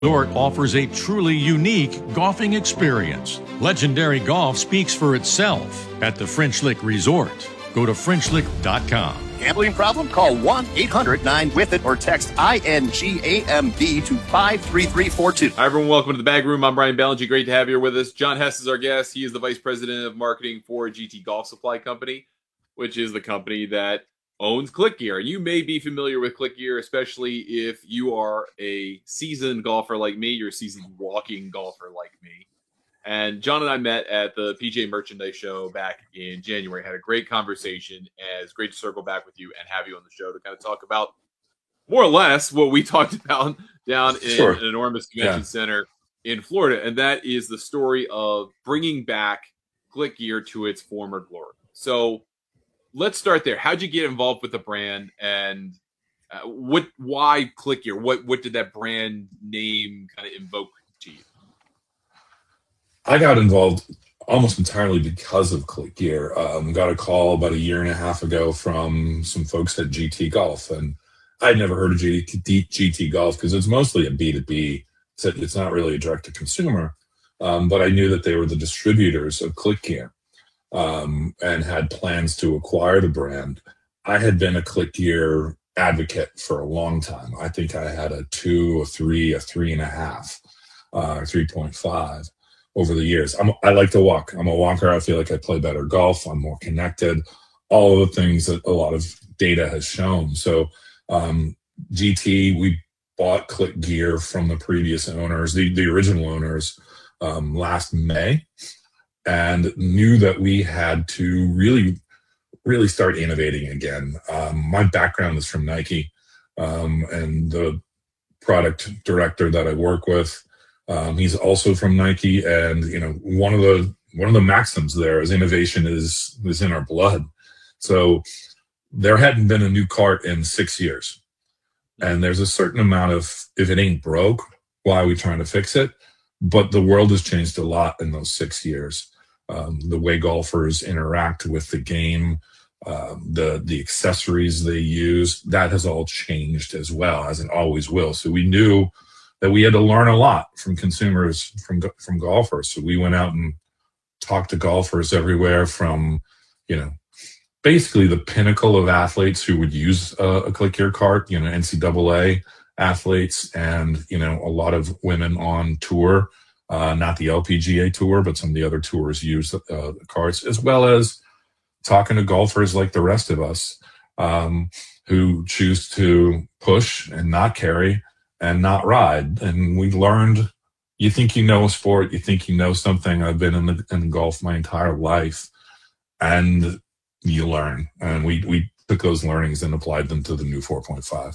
Resort offers a truly unique golfing experience. Legendary golf speaks for itself at the French Lick Resort. Go to FrenchLick.com. Gambling problem? Call 1-800-9-WITH-IT or text INGAMB to 53342. Hi, everyone. Welcome to the Bag Room. I'm Brian Ballinger. Great to have you here with us. John Hess is our guest. He is the Vice President of Marketing for GT Golf Supply Company, which is the company that owns ClickGear. You may be familiar with ClickGear, especially if you are a seasoned golfer like me. You're a seasoned walking golfer like me. And John and I met at the PGA Merchandise Show back in January. Had a great conversation. And it's great to circle back with you and have you on the show to kind of talk about more or less what we talked about down in an enormous convention center in Florida. And that is the story of bringing back ClickGear to its former glory. So let's start there. How'd you get involved with the brand, and why ClickGear? What did that brand name kind of invoke to you? I got involved almost entirely because of ClickGear. Got a call about a year and a half ago from some folks at GT Golf, and I'd never heard of GT Golf because it's mostly a B2B. It's not really a direct-to-consumer, but I knew that they were the distributors of ClickGear. And had plans to acquire the brand. I had been a ClickGear advocate for a long time. I think I had a 2, a 3, a 3.5, 3.5 over the years. I like to walk. I'm a walker. I feel like I play better golf. I'm more connected. All of the things that a lot of data has shown. So GT, we bought ClickGear from the previous owners, the original owners, last May. And knew that we had to really start innovating again. My background is from Nike, and the product director that I work with, he's also from Nike. And one of the maxims there is innovation is in our blood. So there hadn't been a new cart in 6 years, and there's a certain amount of, if it ain't broke, why are we trying to fix it? But the world has changed a lot in those 6 years. The way golfers interact with the game, the accessories they use, that has all changed as well, as it always will. So we knew that we had to learn a lot from consumers, from golfers. So we went out and talked to golfers everywhere from, basically the pinnacle of athletes who would use a ClickGear cart, NCAA athletes, and, a lot of women on tour. Not the LPGA tour, but some of the other tours use the carts, as well as talking to golfers like the rest of us who choose to push and not carry and not ride. And we learned, you think you know a sport, you think you know something. I've been in golf my entire life, and you learn. And we took those learnings and applied them to the new 4.5.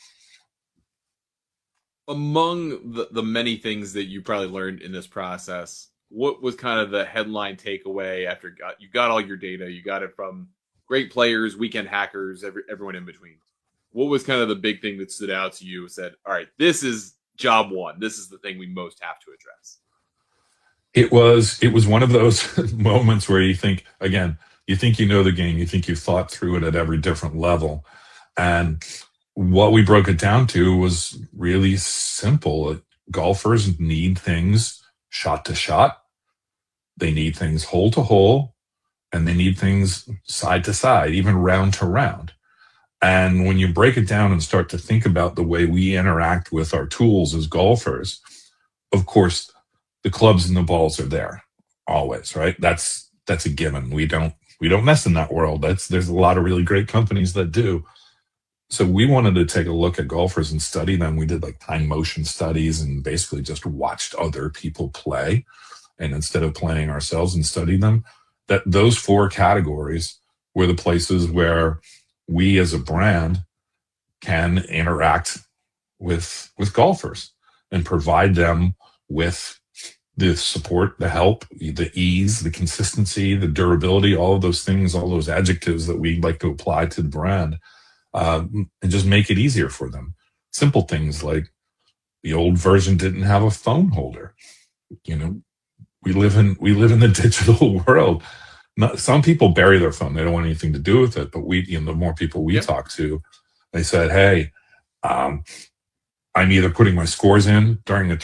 Among the many things that you probably learned in this process, what was kind of the headline takeaway after you got all your data? You got it from great players, weekend hackers, everyone in between. What was kind of the big thing that stood out to you? Said, all right, this is job one. This is the thing we most have to address. It was one of those moments where you think you know the game. You think you've thought through it at every different level. And what we broke it down to was really simple. Golfers need things shot to shot. They need things hole to hole, and they need things side to side, even round to round. And when you break it down and start to think about the way we interact with our tools as golfers, of course, the clubs and the balls are there always, right? That's a given. We don't mess in that world. There's a lot of really great companies that do. So we wanted to take a look at golfers and study them. We did like time motion studies and basically just watched other people play. And instead of playing ourselves and study them, that those 4 categories were the places where we as a brand can interact with golfers and provide them with the support, the help, the ease, the consistency, the durability, all of those things, all those adjectives that we like to apply to the brand. And just make it easier for them. Simple things like the old version didn't have a phone holder. We live in the digital world. Some people bury their phone; they don't want anything to do with it. But the more people we talk to, they said, "Hey, I'm either putting my scores in during the